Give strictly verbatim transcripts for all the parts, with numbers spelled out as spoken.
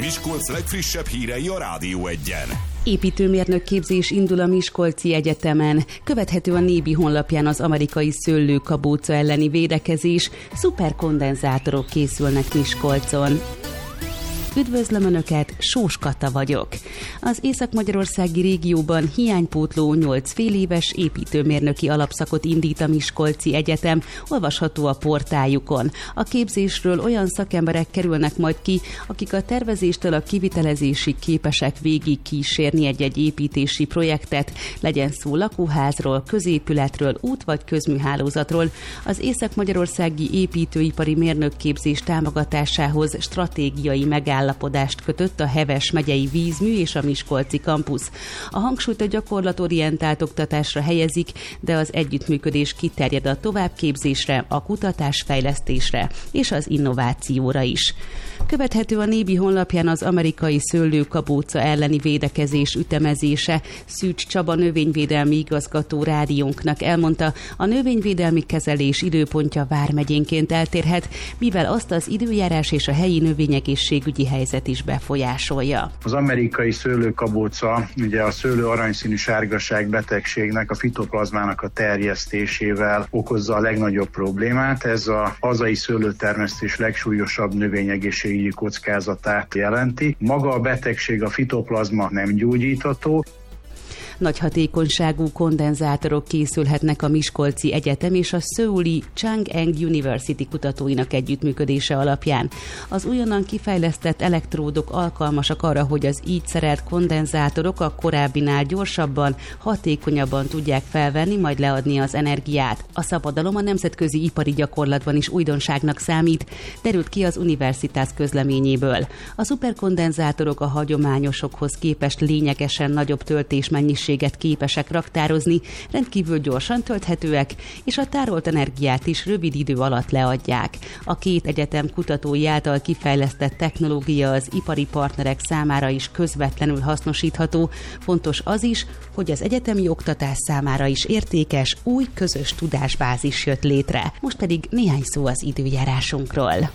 Miskolc legfrissebb hírei a Rádió Egyen. Építőmérnök képzés indul a Miskolci Egyetemen. Követhető a Nébi honlapján az amerikai szőlőkabóca elleni védekezés. Szuperkondenzátorok készülnek Miskolcon. Üdvözlöm Önöket, Sós Kata vagyok. Az észak-magyarországi régióban hiánypótló nyolc féléves építőmérnöki alapszakot indít a Miskolci Egyetem, olvasható a portájukon. A képzésről olyan szakemberek kerülnek majd ki, akik a tervezéstől a kivitelezésig képesek végig kísérni egy-egy építési projektet, legyen szó lakóházról, középületről, út- vagy közműhálózatról. Az észak-magyarországi építőipari mérnökképzés támogatásához stratégiai megállapodást Állapodást kötött a Heves megyei vízmű és a Miskolci kampusz. A hangsúlyt a gyakorlatorientált oktatásra helyezik, de az együttműködés kiterjed a továbbképzésre, a kutatásfejlesztésre és az innovációra is. Követhető a Nébi honlapján az amerikai szőlőkabóca elleni védekezés ütemezése. Szűcs Csaba növényvédelmi igazgató rádiónknak elmondta, a növényvédelmi kezelés időpontja vármegyénként eltérhet, mivel azt az időjárás és a helyi növényegészségügyi helyzet is befolyásolja. Az amerikai szőlőkabóca, ugye a szőlő aranyszínű sárgaság betegségnek, a fitoplazmának a terjesztésével okozza a legnagyobb problémát. Ez a hazai szőlőtermesztés legsúlyosabb növényegészségügyi kockázatát jelenti. Maga a betegség, a fitoplazma nem gyógyítható. Nagy hatékonyságú kondenzátorok készülhetnek a Miskolci Egyetem és a szöuli Chang-Eng University kutatóinak együttműködése alapján. Az újonnan kifejlesztett elektródok alkalmasak arra, hogy az így szerelt kondenzátorok a korábbinál gyorsabban, hatékonyabban tudják felvenni, majd leadni az energiát. A szabadalom a nemzetközi ipari gyakorlatban is újdonságnak számít, derült ki az Universitás közleményéből. A szuperkondenzátorok a hagyományosokhoz képest lényegesen nagyobb töltésmennyiség képesek raktározni, rendkívül gyorsan tölthetőek, és a tárolt energiát is rövid idő alatt leadják. A két egyetem kutatói által kifejlesztett technológia az ipari partnerek számára is közvetlenül hasznosítható. Fontos az is, hogy az egyetemi oktatás számára is értékes, új közös tudásbázis jött létre. Most pedig néhány szó az időjárásunkról.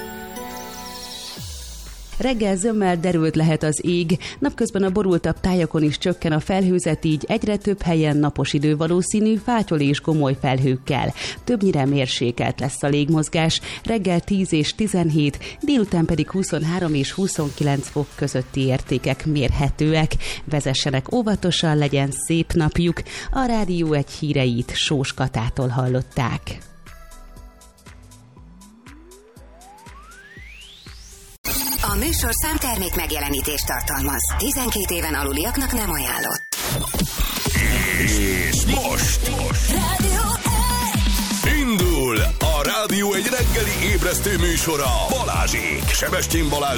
Reggel zömmel derült lehet az ég, napközben a borultabb tájakon is csökken a felhőzet, így egyre több helyen napos idő valószínű, fátyol és gomoly felhőkkel. Többnyire mérsékelt lesz a légmozgás, reggel tíz és tizenhét, délután pedig huszonhárom és huszonkilenc fok közötti értékek mérhetőek. Vezessenek óvatosan, legyen szép napjuk. A Rádió egy híreit Sós Katától hallották. A műsorszám termék megjelenítést tartalmaz. tizenkét éven aluliaknak nem ajánlott. És most, most. Rádió Indul a Rádió egy reggeli ébresztő műsora Balázsék, Sebestyén Balázs